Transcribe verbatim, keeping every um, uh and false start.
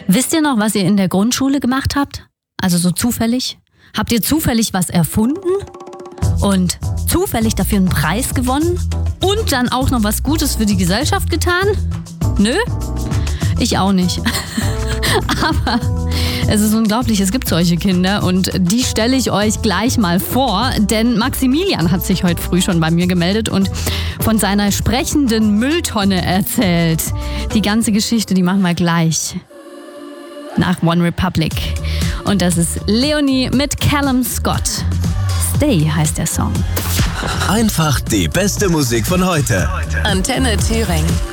Wisst ihr noch, was ihr in der Grundschule gemacht habt? Also so zufällig? Habt ihr zufällig was erfunden? Und zufällig dafür einen Preis gewonnen? Und dann auch noch was Gutes für die Gesellschaft getan? Nö? Ich auch nicht. Aber es ist unglaublich, es gibt solche Kinder und die stelle ich euch gleich mal vor, denn Maximilian hat sich heute früh schon bei mir gemeldet und von seiner sprechenden Mülltonne erzählt. Die ganze Geschichte, die machen wir gleich nach One Republic. Und das ist Leonie mit Callum Scott. Stay heißt der Song. Einfach die beste Musik von heute. Antenne Thüringen.